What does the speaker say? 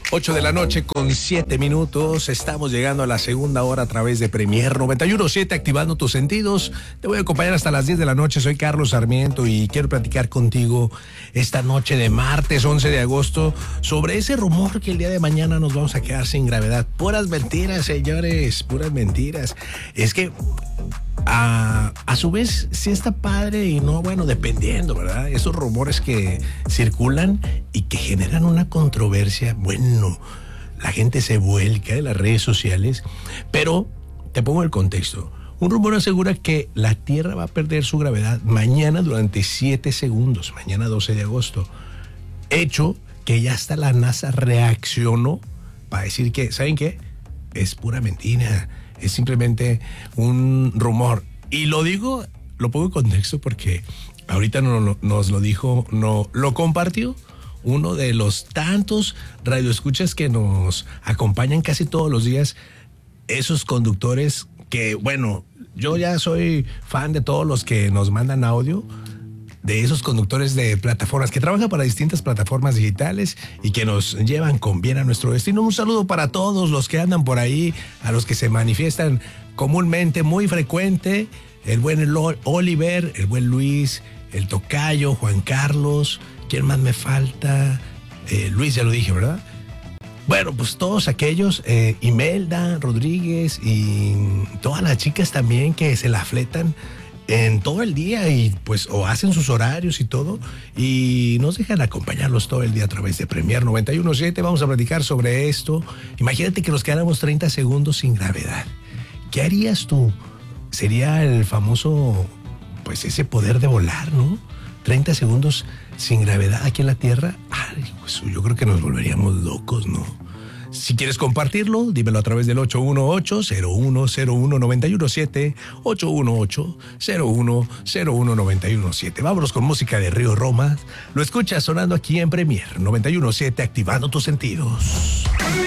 8 de la noche con 7 minutos. Estamos llegando a la segunda hora a través de Premier 91.7, activando tus sentidos. Te voy a acompañar hasta las 10 de la noche. Soy Carlos Sarmiento y quiero platicar contigo esta noche de martes 11 de agosto sobre ese rumor que el día de mañana nos vamos a quedar sin gravedad. Puras mentiras, señores, puras mentiras. Es que a su vez sí está padre y no, bueno, dependiendo, ¿verdad? Esos rumores que circulan y que generan una controversia, bueno, la gente se vuelca en las redes sociales, pero te pongo el contexto. Un rumor asegura que la Tierra va a perder su gravedad mañana durante 7 segundos, mañana 12 de agosto. Hecho que ya hasta la NASA reaccionó para decir que, ¿saben qué? Es pura mentira. Es simplemente un rumor. Y lo digo, lo pongo en contexto porque ahorita nos lo dijo, lo compartió uno de los tantos radioescuchas que nos acompañan casi todos los días. Esos conductores que, bueno, yo ya soy fan de todos los que nos mandan audio, de esos conductores de plataformas que trabajan para distintas plataformas digitales y que nos llevan con bien a nuestro destino. Un saludo para todos los que andan por ahí, a los que se manifiestan comúnmente, muy frecuente, el buen Oliver, el buen Luis, el tocayo, Juan Carlos, ¿quién más me falta? Luis, ya lo dije, ¿verdad? Bueno, pues todos aquellos, Imelda Rodríguez y todas las chicas también que se la fletan en todo el día y pues o hacen sus horarios y todo y nos dejan acompañarlos todo el día a través de Premier 91.7. Vamos a platicar sobre esto. Imagínate que nos quedáramos 30 segundos sin gravedad. ¿Qué harías tú? Sería el famoso, pues ese poder de volar, ¿no? 30 segundos sin gravedad aquí en la Tierra. Ay, pues yo creo que nos volveríamos locos, ¿no? Si quieres compartirlo, dímelo a través del 818-0101-917, 818-0101-917. Vámonos con música de Río Roma. Lo escuchas sonando aquí en Premier 91.7, activando tus sentidos.